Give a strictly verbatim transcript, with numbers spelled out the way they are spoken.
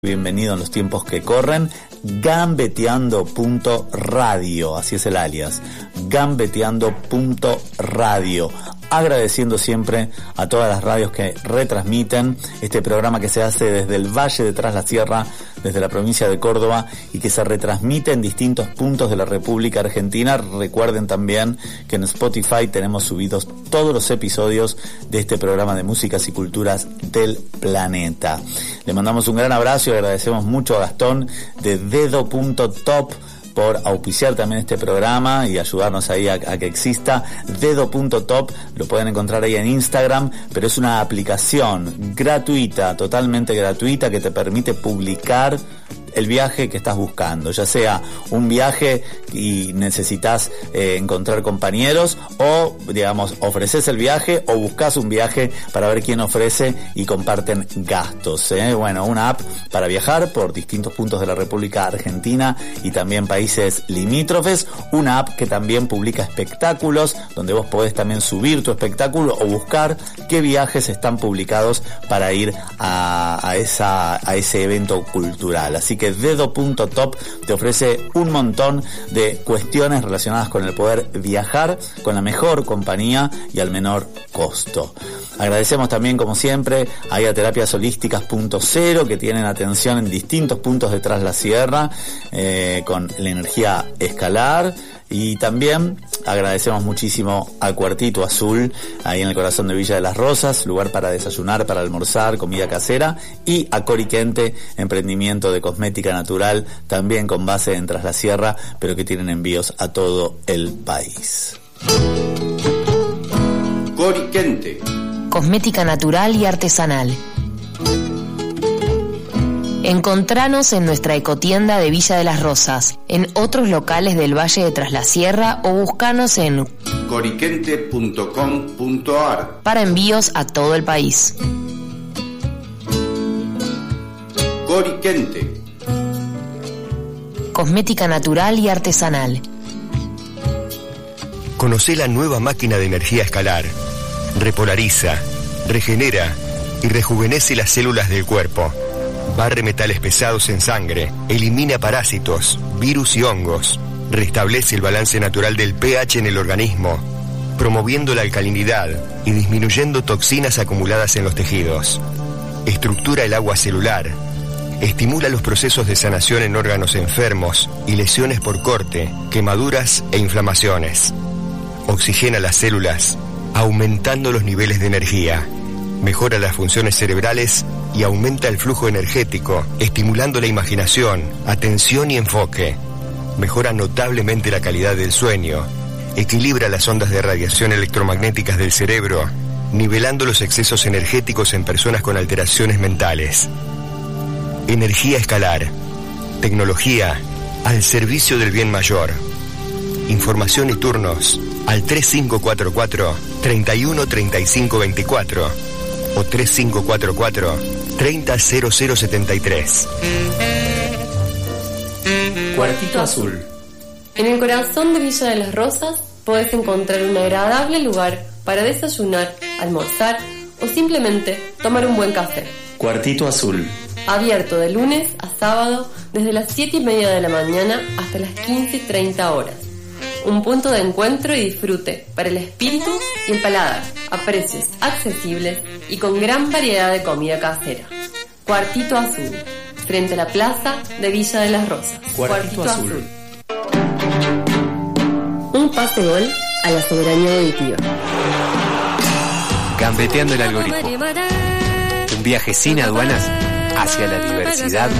Bienvenido en los tiempos que corren. Gambeteando punto radio, así es el alias, gambeteando punto radio. Agradeciendo siempre a todas las radios que retransmiten este programa que se hace desde el Valle de Tras la Sierra, desde la provincia de Córdoba, y que se retransmite en distintos puntos de la República Argentina. Recuerden también que en Spotify tenemos subidos todos los episodios de este programa de músicas y culturas del planeta. Le mandamos un gran abrazo y agradecemos mucho a Gastón de Dedo punto top por auspiciar también este programa y ayudarnos ahí a, a que exista. Dedo punto top, lo pueden encontrar ahí en Instagram, pero es una aplicación gratuita, totalmente gratuita, que te permite publicar el viaje que estás buscando, ya sea un viaje y necesitas eh, encontrar compañeros, o digamos ofreces el viaje o buscas un viaje para ver quién ofrece y comparten gastos, ¿eh? Bueno, una app para viajar por distintos puntos de la República Argentina y también países limítrofes, una app que también publica espectáculos, donde vos podés también subir tu espectáculo o buscar qué viajes están publicados para ir a, a, esa, a ese evento cultural. Así que que Dedo punto top te ofrece un montón de cuestiones relacionadas con el poder viajar con la mejor compañía y al menor costo. Agradecemos también, como siempre, a Terapias Holísticas punto cero, que tienen atención en distintos puntos de Tras la Sierra, eh, con la energía escalar. Y también agradecemos muchísimo a Cuartito Azul, ahí en el corazón de Villa de las Rosas, lugar para desayunar, para almorzar, comida casera, y a Coriquente, emprendimiento de cosmética natural, también con base en Tras la Sierra, pero que tienen envíos a todo el país. Coriquente, cosmética natural y artesanal. Encontranos en nuestra ecotienda de Villa de las Rosas, en otros locales del Valle de Tras la Sierra, o buscanos en coriquente punto com punto ar para envíos a todo el país. Coriquente, cosmética natural y artesanal. Conocé la nueva máquina de energía escalar. Repolariza, regenera y rejuvenece las células del cuerpo. Barre metales pesados en sangre, elimina parásitos, virus y hongos, restablece el balance natural del pH en el organismo, promoviendo la alcalinidad y disminuyendo toxinas acumuladas en los tejidos. Estructura el agua celular, estimula los procesos de sanación en órganos enfermos y lesiones por corte, quemaduras e inflamaciones. Oxigena las células, aumentando los niveles de energía. Mejora las funciones cerebrales y aumenta el flujo energético, estimulando la imaginación, atención y enfoque. Mejora notablemente la calidad del sueño, equilibra las ondas de radiación electromagnéticas del cerebro, nivelando los excesos energéticos en personas con alteraciones mentales. Energía escalar, tecnología al servicio del bien mayor. Información y turnos al tres cinco cuatro cuatro, tres uno tres cinco dos cuatro o tres cinco cuatro cuatro, tres cero cero cero siete tres. Cuartito Azul. En el corazón de Villa de las Rosas podés encontrar un agradable lugar para desayunar, almorzar o simplemente tomar un buen café. Cuartito Azul. Abierto de lunes a sábado desde las siete y media de la mañana hasta las quince y treinta horas. Un punto de encuentro y disfrute para el espíritu y el paladar, a precios accesibles y con gran variedad de comida casera. Cuartito Azul, frente a la plaza de Villa de las Rosas. Cuartito, Cuartito Azul. Azul. Un pase gol a la soberanía auditiva. Gambeteando el algoritmo. Un viaje sin aduanas hacia la diversidad